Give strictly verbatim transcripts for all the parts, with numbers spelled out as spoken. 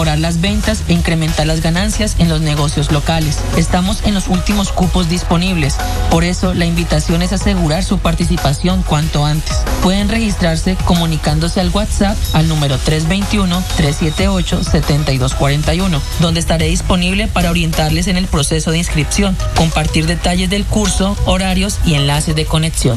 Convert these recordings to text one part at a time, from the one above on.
mejorar las ventas e incrementar las ganancias en los negocios locales. Estamos en los últimos cupos disponibles, por eso la invitación es asegurar su participación cuanto antes. Pueden registrarse comunicándose al WhatsApp al número tres dos uno, tres siete ocho, siete dos cuatro uno, donde estaré disponible para orientarles en el proceso de inscripción, compartir detalles del curso, horarios y enlaces de conexión.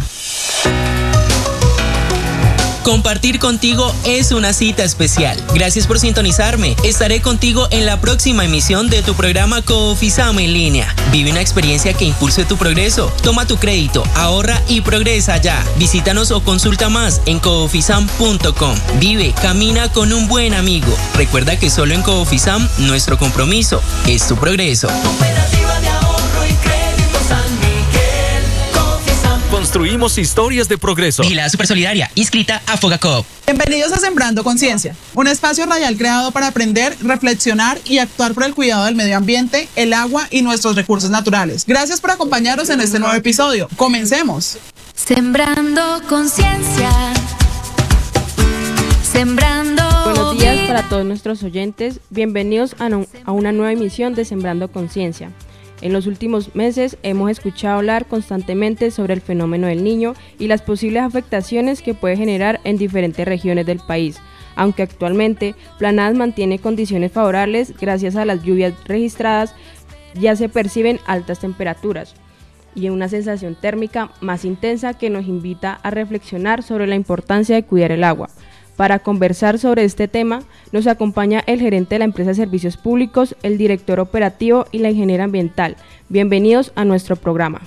Compartir contigo es una cita especial. Gracias por sintonizarme. Estaré contigo en la próxima emisión de tu programa Coofisam en línea. Vive una experiencia que impulse tu progreso. Toma tu crédito, ahorra y progresa ya. Visítanos o consulta más en coofisam punto com. Vive, camina con un buen amigo. Recuerda que solo en Coofisam nuestro compromiso es tu progreso. Cooperativa de ahorro y crédito San Miguel. Coofisam. Construimos historias de progreso. Vigilada Supersolidaria, inscrita a Fogacop. Bienvenidos a Sembrando Conciencia, un espacio radial creado para aprender, reflexionar y actuar por el cuidado del medio ambiente, el agua y nuestros recursos naturales. Gracias por acompañarnos en este nuevo episodio. Comencemos. Sembrando Conciencia. Sembrando. Buenos días para todos nuestros oyentes. Bienvenidos a, no, a una nueva emisión de Sembrando Conciencia. En los últimos meses hemos escuchado hablar constantemente sobre el fenómeno del Niño y las posibles afectaciones que puede generar en diferentes regiones del país, aunque actualmente Planadas mantiene condiciones favorables gracias a las lluvias registradas, ya se perciben altas temperaturas y una sensación térmica más intensa que nos invita a reflexionar sobre la importancia de cuidar el agua. Para conversar sobre este tema, nos acompaña el gerente de la empresa de servicios públicos, el director operativo y la ingeniera ambiental. Bienvenidos a nuestro programa.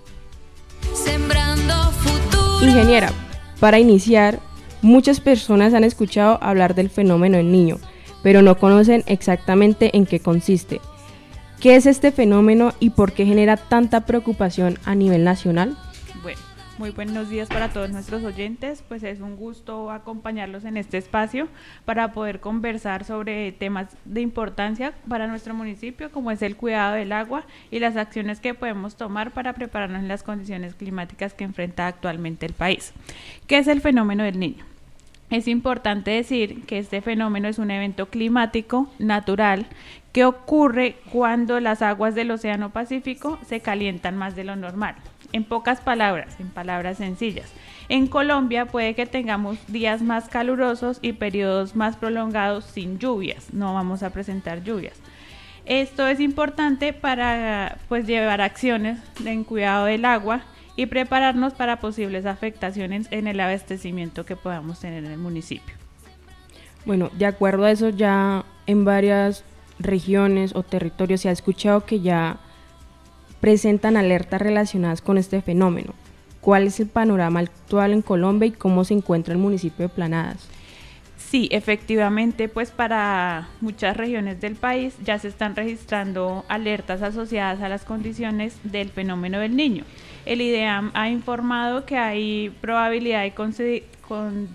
Sembrando futuro. Ingeniera, para iniciar, muchas personas han escuchado hablar del fenómeno del Niño, pero no conocen exactamente en qué consiste. ¿Qué es este fenómeno y por qué genera tanta preocupación a nivel nacional? Bueno. Muy buenos días para todos nuestros oyentes, pues es un gusto acompañarlos en este espacio para poder conversar sobre temas de importancia para nuestro municipio, como es el cuidado del agua y las acciones que podemos tomar para prepararnos en las condiciones climáticas que enfrenta actualmente el país. ¿Qué es el fenómeno del Niño? Es importante decir que este fenómeno es un evento climático natural que ocurre cuando las aguas del Océano Pacífico se calientan más de lo normal. En pocas palabras, en palabras sencillas, en Colombia puede que tengamos días más calurosos y periodos más prolongados sin lluvias, no vamos a presentar lluvias. Esto es importante para pues llevar acciones en cuidado del agua y prepararnos para posibles afectaciones en el abastecimiento que podamos tener en el municipio. Bueno, de acuerdo a eso, ya en varias regiones o territorios se ha escuchado que ya presentan alertas relacionadas con este fenómeno. ¿Cuál es el panorama actual en Colombia y cómo se encuentra el municipio de Planadas? Sí, efectivamente, pues para muchas regiones del país ya se están registrando alertas asociadas a las condiciones del fenómeno del Niño. El IDEAM ha informado que hay probabilidad de concedi- con,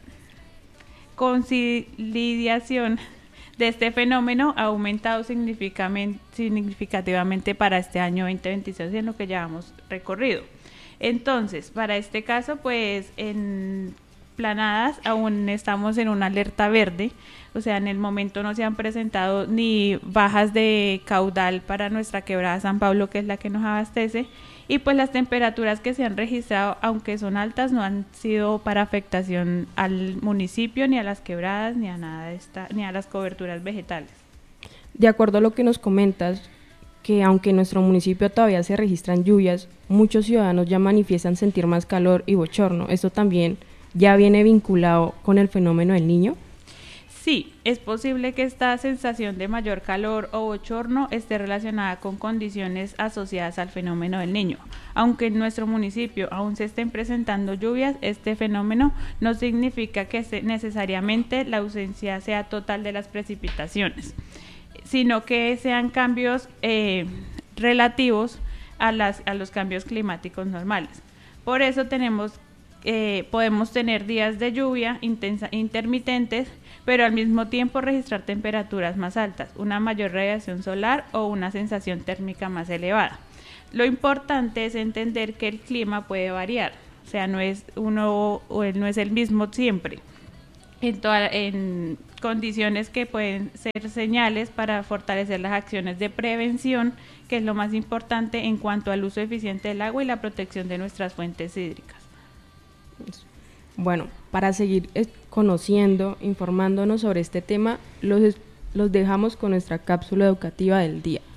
conciliación de este fenómeno ha aumentado significativamente para este año veinte veintiséis en lo que llevamos recorrido. Entonces, para este caso, pues en Planadas aún estamos en una alerta verde, o sea, en el momento no se han presentado ni bajas de caudal para nuestra quebrada San Pablo, que es la que nos abastece, y pues las temperaturas que se han registrado, aunque son altas, no han sido para afectación al municipio, ni a las quebradas, ni a nada de esta, ni a las coberturas vegetales. De acuerdo a lo que nos comentas, que aunque en nuestro municipio todavía se registran lluvias, muchos ciudadanos ya manifiestan sentir más calor y bochorno. ¿Esto también ya viene vinculado con el fenómeno del Niño? Sí, es posible que esta sensación de mayor calor o bochorno esté relacionada con condiciones asociadas al fenómeno del Niño. Aunque en nuestro municipio aún se estén presentando lluvias, este fenómeno no significa que necesariamente la ausencia sea total de las precipitaciones, sino que sean cambios eh, relativos a, las, a los cambios climáticos normales. Por eso tenemos, eh, podemos tener días de lluvia intensa, intermitentes, pero al mismo tiempo registrar temperaturas más altas, una mayor radiación solar o una sensación térmica más elevada. Lo importante es entender que el clima puede variar, o sea, no es uno o no es el mismo siempre. en, toda, en condiciones que pueden ser señales para fortalecer las acciones de prevención, que es lo más importante en cuanto al uso eficiente del agua y la protección de nuestras fuentes hídricas. Bueno, para seguir conociendo, informándonos sobre este tema, los, los dejamos con nuestra cápsula educativa del día.